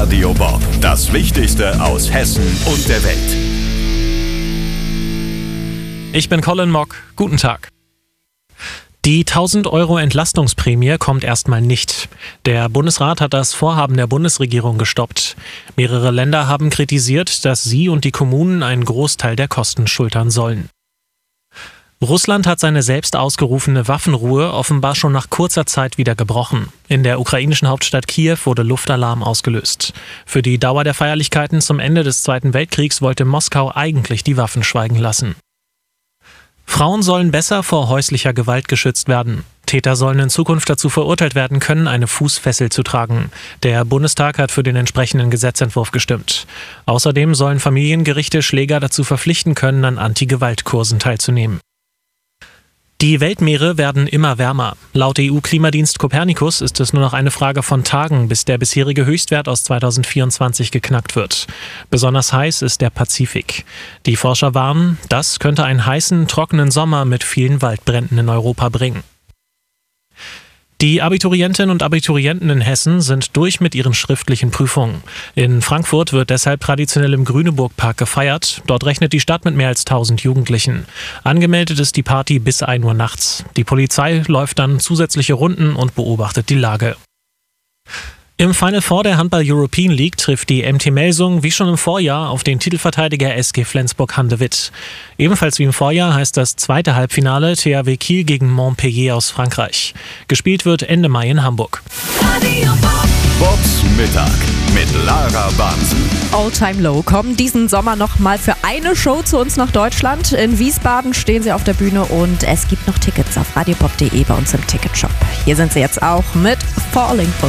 Radio Bob. Das Wichtigste aus Hessen und der Welt. Ich bin Colin Mock. Guten Tag. Die 1.000 € Entlastungsprämie kommt erstmal nicht. Der Bundesrat hat das Vorhaben der Bundesregierung gestoppt. Mehrere Länder haben kritisiert, dass sie und die Kommunen einen Großteil der Kosten schultern sollen. Russland hat seine selbst ausgerufene Waffenruhe offenbar schon nach kurzer Zeit wieder gebrochen. In der ukrainischen Hauptstadt Kiew wurde Luftalarm ausgelöst. Für die Dauer der Feierlichkeiten zum Ende des Zweiten Weltkriegs wollte Moskau eigentlich die Waffen schweigen lassen. Frauen sollen besser vor häuslicher Gewalt geschützt werden. Täter sollen in Zukunft dazu verurteilt werden können, eine Fußfessel zu tragen. Der Bundestag hat für den entsprechenden Gesetzentwurf gestimmt. Außerdem sollen Familiengerichte Schläger dazu verpflichten können, an Anti-Gewalt-Kursen teilzunehmen. Die Weltmeere werden immer wärmer. Laut EU-Klimadienst Copernicus ist es nur noch eine Frage von Tagen, bis der bisherige Höchstwert aus 2024 geknackt wird. Besonders heiß ist der Pazifik. Die Forscher warnen, das könnte einen heißen, trockenen Sommer mit vielen Waldbränden in Europa bringen. Die Abiturientinnen und Abiturienten in Hessen sind durch mit ihren schriftlichen Prüfungen. In Frankfurt wird deshalb traditionell im Grüneburg-Park gefeiert. Dort rechnet die Stadt mit mehr als 1.000 Jugendlichen. Angemeldet ist die Party bis 1 Uhr nachts. Die Polizei läuft dann zusätzliche Runden und beobachtet die Lage. Im Final Four der Handball-European League trifft die MT Melsung wie schon im Vorjahr auf den Titelverteidiger SG Flensburg-Handewitt. Ebenfalls wie im Vorjahr heißt das zweite Halbfinale THW Kiel gegen Montpellier aus Frankreich. Gespielt wird Ende Mai in Hamburg. Bobs Mittag mit Lara Bansen. All Time Low kommen diesen Sommer noch mal für eine Show zu uns nach Deutschland. In Wiesbaden stehen sie auf der Bühne und es gibt noch Tickets auf radiobob.de bei uns im Ticketshop. Hier sind sie jetzt auch mit Falling for